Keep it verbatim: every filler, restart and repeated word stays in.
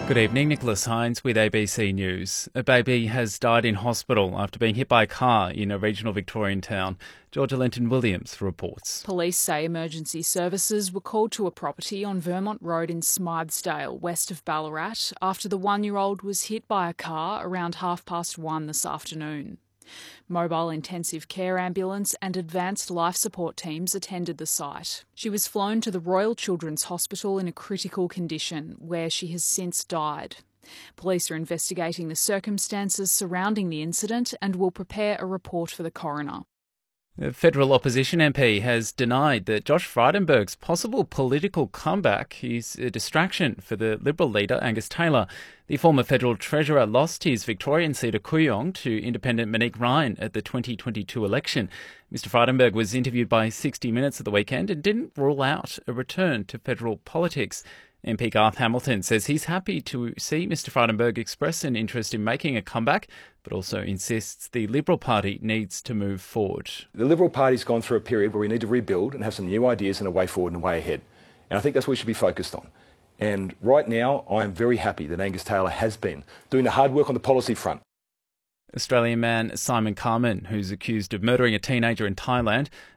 Good evening, Nicholas Hines with A B C News. A baby has died in hospital after being hit by a car in a regional Victorian town. Georgia Linton-Williams reports. Police say emergency services were called to a property on Vermont Road in Smythesdale, west of Ballarat, after the one-year-old was hit by a car around half past one this afternoon. Mobile intensive care ambulance and advanced life support teams attended the site. She was flown to the Royal Children's Hospital in a critical condition, where she has since died. Police are investigating the circumstances surrounding the incident and will prepare a report for the coroner. The federal opposition M P has denied that Josh Frydenberg's possible political comeback is a distraction for the Liberal leader Angus Taylor. The former federal treasurer lost his Victorian seat of Kooyong to independent Monique Ryan at the twenty twenty-two election. Mister Frydenberg was interviewed by sixty minutes at the weekend and didn't rule out a return to federal politics. M P Garth Hamilton says he's happy to see Mister Frydenberg express an interest in making a comeback, but also insists the Liberal Party needs to move forward. The Liberal Party's gone through a period where we need to rebuild and have some new ideas and a way forward and a way ahead. And I think that's what we should be focused on. And right now, I am very happy that Angus Taylor has been doing the hard work on the policy front. Australian man Simon Carman, who's accused of murdering a teenager in Thailand,